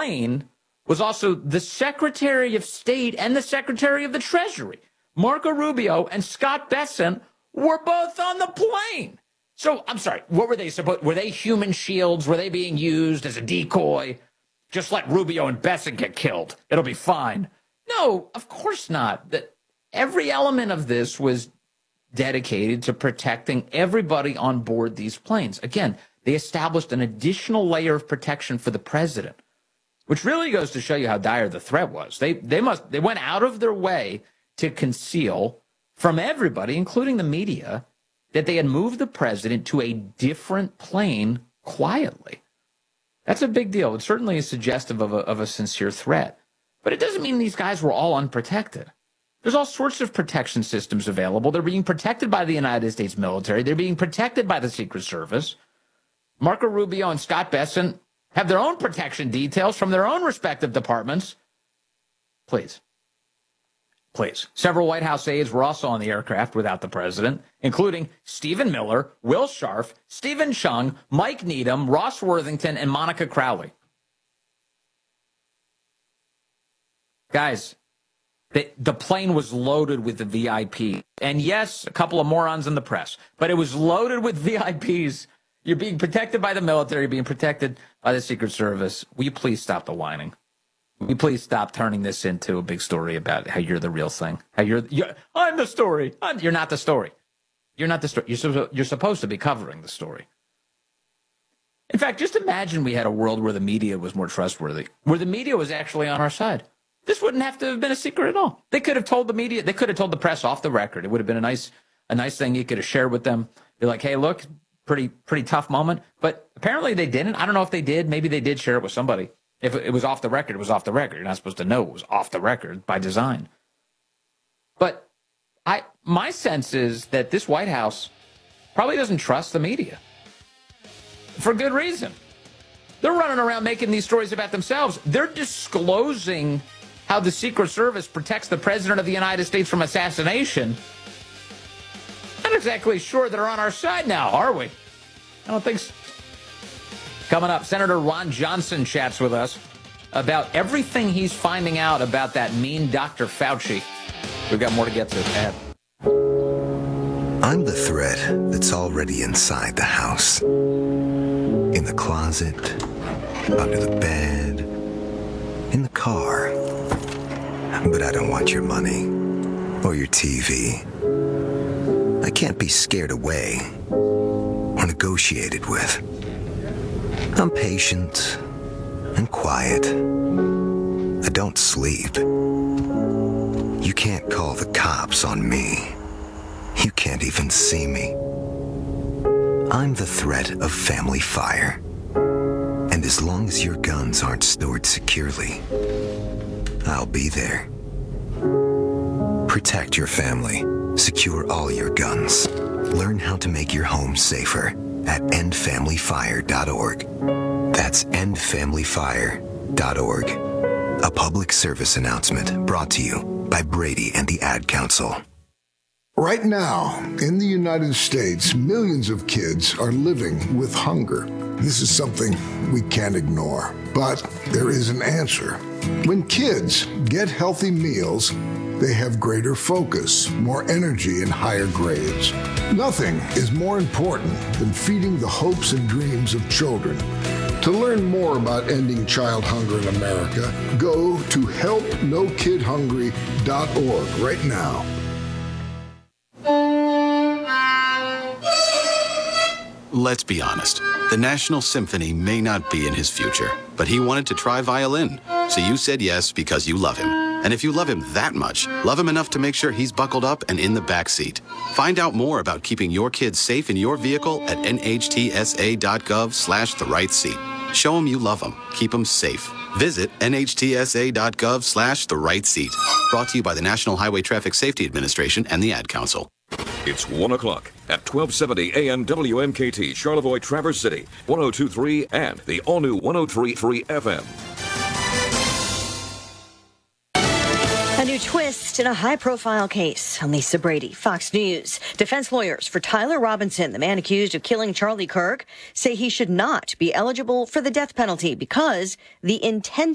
plane was also the Secretary of State and the Secretary of the Treasury. Marco Rubio and Scott Bessent were both on the plane. So, I'm sorry, what were they supposed? Were they human shields? Were they being used as a decoy? Just let Rubio and Bessent get killed. It'll be fine. No, of course not. Every element of this was dedicated to protecting everybody on board these planes. Again, they established an additional layer of protection for the president, which really goes to show you how dire the threat was. They went out of their way to conceal from everybody, including the media, that they had moved the president to a different plane quietly. That's a big deal. It certainly is suggestive of a sincere threat. But it doesn't mean these guys were all unprotected. There's all sorts of protection systems available. They're being protected by the United States military. They're being protected by the Secret Service. Marco Rubio and Scott Bessent have their own protection details from their own respective departments. Please. Several White House aides were also on the aircraft without the president, including Stephen Miller, Will Scharf, Stephen Chung, Mike Needham, Ross Worthington, and Monica Crowley. Guys, the plane was loaded with the VIP. And yes, a couple of morons in the press, but it was loaded with VIPs. You're being protected by the military, you're being protected by the Secret Service. Will you please stop the whining? Will you please stop turning this into a big story about how you're the real thing? How I'm the story. You're not the story. You're not the story. You're supposed to be covering the story. In fact, just imagine we had a world where the media was more trustworthy, where the media was actually on our side. This wouldn't have to have been a secret at all. They could have told the media, they could have told the press off the record. It would have been a nice thing you could have shared with them. Be like, hey, look, pretty tough moment. But apparently they didn't. I don't know if they did. Maybe they did share it with somebody. If it was off the record, it was off the record. You're not supposed to know it was off the record by design. But my sense is that this White House probably doesn't trust the media. For good reason. They're running around making these stories about themselves. They're disclosing how the Secret Service protects the President of the United States from assassination. Not exactly sure they're on our side now, are we? I don't think so. Coming up, Senator Ron Johnson chats with us about everything he's finding out about that mean Dr. Fauci. We've got more to get to. Ahead. I'm the threat that's already inside the house. In the closet, under the bed, in the car. But I don't want your money or your TV. I can't be scared away or negotiated with. I'm patient and quiet. I don't sleep. You can't call the cops on me. You can't even see me. I'm the threat of family fire. And as long as your guns aren't stored securely, I'll be there. Protect your family. Secure all your guns. Learn how to make your home safer at endfamilyfire.org. That's endfamilyfire.org. A public service announcement brought to you by Brady and the Ad Council. Right now, in the United States, millions of kids are living with hunger. This is something we can't ignore, but there is an answer. When kids get healthy meals, they have greater focus, more energy, and higher grades. Nothing is more important than feeding the hopes and dreams of children. To learn more about ending child hunger in America, go to helpnokidhungry.org right now. Let's be honest. The National Symphony may not be in his future, but he wanted to try violin. So you said yes because you love him. And if you love him that much, love him enough to make sure he's buckled up and in the back seat. Find out more about keeping your kids safe in your vehicle at nhtsa.gov/the-right-seat. Show him you love him. Keep him safe. Visit nhtsa.gov/the-right-seat. Brought to you by the National Highway Traffic Safety Administration and the Ad Council. It's 1 o'clock at 1270 AM WMKT, Charlevoix, Traverse City, 102.3 and the all-new 103.3 FM. A new twist in a high-profile case. I'm Lisa Brady, Fox News. Defense lawyers for Tyler Robinson, the man accused of killing Charlie Kirk, say he should not be eligible for the death penalty because the intent